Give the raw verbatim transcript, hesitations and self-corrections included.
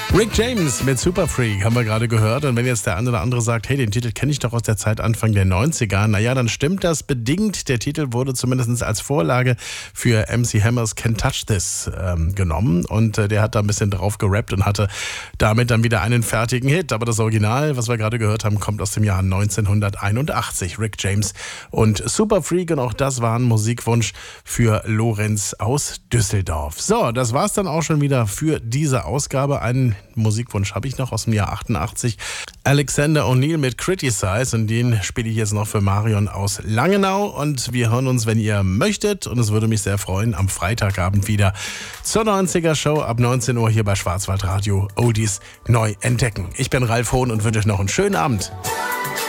Rick James mit Super Freak haben wir gerade gehört. Und wenn jetzt der eine oder andere sagt, hey, den Titel kenne ich doch aus der Zeit Anfang der neunziger, naja, dann stimmt das bedingt. Der Titel wurde zumindest als Vorlage für M C Hammers Can't Touch This ähm, genommen. Und äh, der hat da ein bisschen drauf gerappt und hatte damit dann wieder einen fertigen Hit. Aber das Original, was wir gerade gehört haben, kommt aus dem Jahr neunzehnhunderteinundachtzig. Rick James und Super Freak. Und auch das war ein Musikwunsch für Lorenz aus Düsseldorf. So, das war's dann auch schon wieder für diese Ausgabe. Einen Musikwunsch habe ich noch aus dem Jahr achtundachtzig. Alexander O'Neal mit Criticize, und den spiele ich jetzt noch für Marion aus Langenau. Und wir hören uns, wenn ihr möchtet, und es würde mich sehr freuen, am Freitagabend wieder zur neunziger Show ab neunzehn Uhr hier bei Schwarzwaldradio Oldies neu entdecken. Ich bin Ralf Hohn und wünsche euch noch einen schönen Abend.